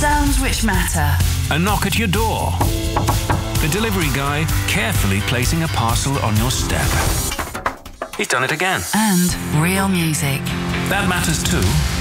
Sounds which matter. A knock at your door. The delivery guy carefully placing a parcel on your step. He's done it again. And real music. That matters too.